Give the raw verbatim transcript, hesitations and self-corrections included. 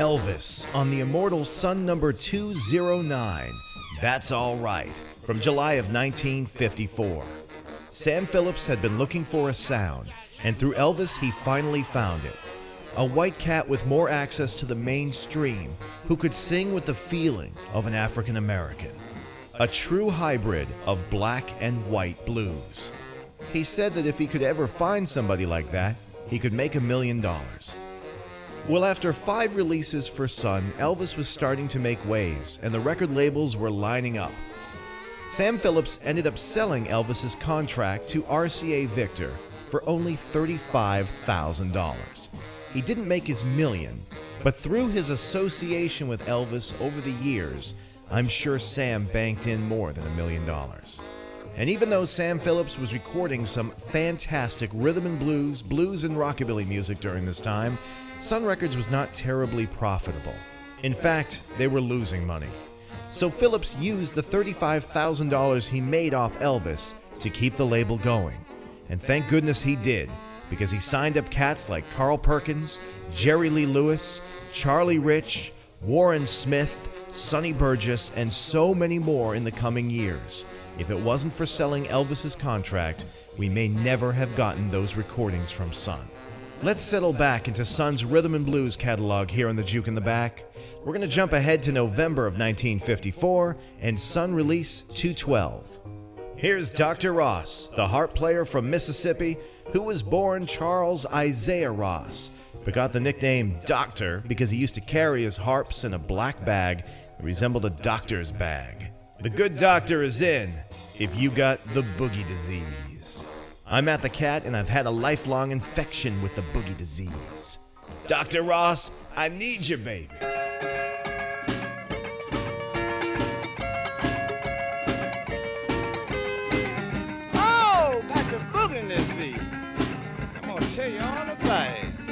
Elvis on the immortal Sun number two oh nine, That's All Right, from July of nineteen fifty-four. Sam Phillips had been looking for a sound, and through Elvis he finally found it. A white cat with more access to the mainstream, who could sing with the feeling of an African American. A true hybrid of black and white blues. He said that if he could ever find somebody like that, he could make a million dollars. Well, after five releases for Sun, Elvis was starting to make waves, and the record labels were lining up. Sam Phillips ended up selling Elvis's contract to R C A Victor for only thirty-five thousand dollars. He didn't make his million, but through his association with Elvis over the years, I'm sure Sam banked in more than a million dollars. And even though Sam Phillips was recording some fantastic rhythm and blues, blues and rockabilly music during this time, Sun Records was not terribly profitable. In fact, they were losing money. So Phillips used the thirty-five thousand dollars he made off Elvis to keep the label going. And thank goodness he did, because he signed up cats like Carl Perkins, Jerry Lee Lewis, Charlie Rich, Warren Smith, Sonny Burgess, and so many more in the coming years. If it wasn't for selling Elvis's contract, we may never have gotten those recordings from Sun. Let's settle back into Sun's rhythm and blues catalog here on the Juke in the Back. We're going to jump ahead to November of nineteen fifty-four and Sun release two twelve. Here's Doctor Ross, the harp player from Mississippi, who was born Charles Isaiah Ross, but got the nickname Doctor because he used to carry his harps in a black bag that resembled a doctor's bag. The good doctor is in if you got the boogie disease. I'm Matt the Cat, and I've had a lifelong infection with the boogie disease. Doctor Ross, I need you, baby. Oh, got the boogie disease. I'm gonna tell you all about it.